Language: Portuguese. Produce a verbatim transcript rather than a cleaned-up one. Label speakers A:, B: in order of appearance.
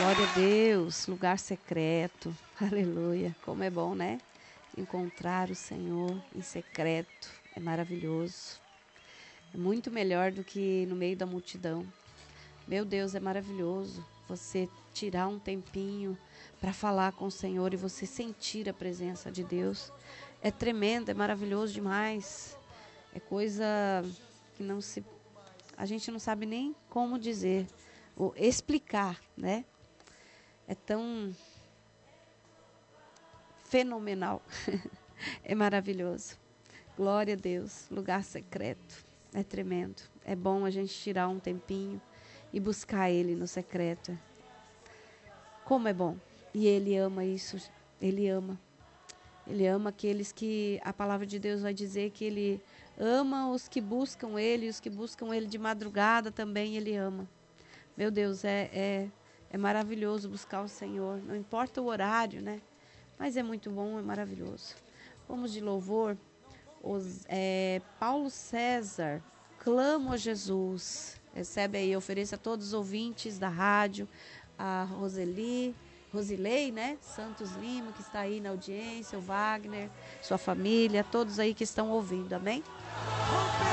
A: Glória a Deus, lugar secreto, aleluia. Como é bom, né? Encontrar o Senhor em secreto, é maravilhoso. É muito melhor do que no meio da multidão. Meu Deus, é maravilhoso você tirar um tempinho para falar com o Senhor e você sentir a presença de Deus. É tremendo, é maravilhoso demais. É coisa que não se, a gente não sabe nem como dizer, ou explicar, né? É tão fenomenal. É maravilhoso. Glória a Deus. Lugar secreto. É tremendo. É bom a gente tirar um tempinho e buscar Ele no secreto. Como é bom. E Ele ama isso. Ele ama. Ele ama aqueles que a palavra de Deus vai dizer que Ele ama os que buscam Ele, e os que buscam Ele de madrugada também Ele ama. Meu Deus, é, é, é maravilhoso buscar o Senhor. Não importa o horário, né? Mas é muito bom, é maravilhoso. Vamos de louvor. Os, é, Paulo César, clamo a Jesus. Recebe aí, ofereça a todos os ouvintes da rádio, a Roseli, Rosilei, né? Santos Lima, que está aí na audiência, o Wagner, sua família, todos aí que estão ouvindo, amém?